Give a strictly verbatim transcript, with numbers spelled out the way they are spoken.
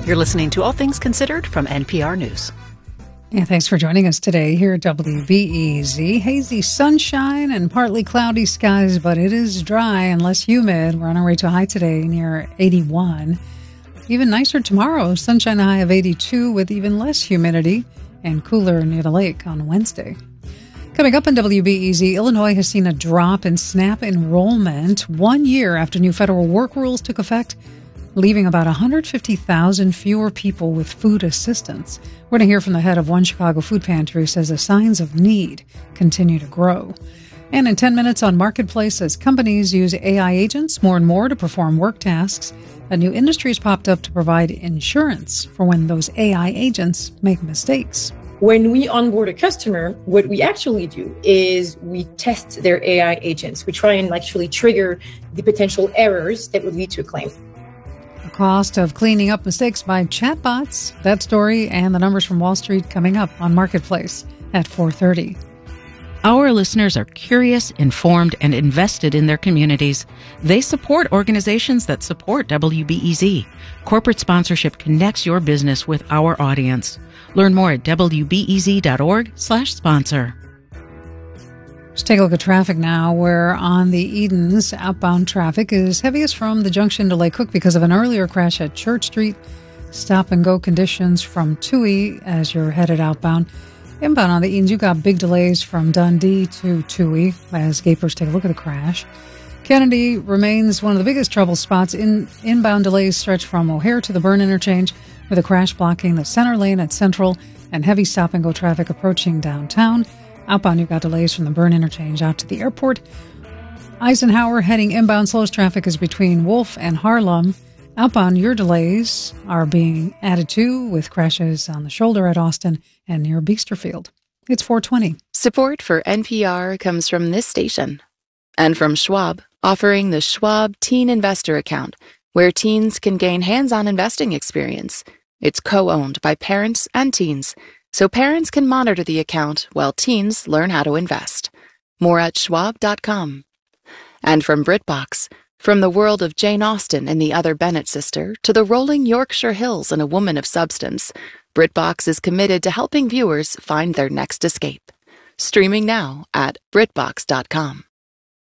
You're listening to All Things Considered from N P R News. Yeah, thanks for joining us today here at W B E Z. Hazy sunshine and partly cloudy skies, but it is dry and less humid. We're on our way to a high today near eighty-one. Even nicer tomorrow, sunshine, a high of eighty-two with even less humidity, and cooler near the lake on Wednesday. Coming up on W B E Z, Illinois has seen a drop in SNAP enrollment one year after new federal work rules took effect, leaving about one hundred fifty thousand fewer people with food assistance. We're going to hear from the head of one Chicago food pantry who says the signs of need continue to grow. And in ten minutes on Marketplace, as companies use A I agents more and more to perform work tasks, a new industry has popped up to provide insurance for when those A I agents make mistakes. When we onboard a customer, what we actually do is we test their A I agents. We try and actually trigger the potential errors that would lead to a claim. The cost of cleaning up mistakes by chatbots. That story and the numbers from Wall Street coming up on Marketplace at four thirty. Our listeners are curious, informed, and invested in their communities. They support organizations that support W B E Z. Corporate sponsorship connects your business with our audience. Learn more at W B E Z dot org slash sponsor. Let's take a look at traffic now, where on the Edens, outbound traffic is heaviest from the junction to Lake Cook because of an earlier crash at Church Street. Stop-and-go conditions from Toohey as you're headed outbound. Inbound on the Edens, you got big delays from Dundee to Toohey as gapers take a look at the crash. Kennedy remains one of the biggest trouble spots. In inbound delays stretch from O'Hare to the Byrne interchange, with a crash blocking the center lane at Central and heavy stop-and-go traffic approaching downtown. Outbound, you've got delays from the Byrne interchange out to the airport. Eisenhower heading inbound, slowest traffic is between Wolf and Harlem. Outbound, your delays are being added to with crashes on the shoulder at Austin and near Beesterfield. It's four twenty. Support for N P R comes from this station and from Schwab, offering the Schwab Teen Investor Account, where teens can gain hands-on investing experience. It's co-owned by parents and teens, so parents can monitor the account while teens learn how to invest. More at schwab dot com. And from BritBox, from the world of Jane Austen and the Other Bennet sister to the rolling Yorkshire Hills and A Woman of Substance, BritBox is committed to helping viewers find their next escape. Streaming now at brit box dot com.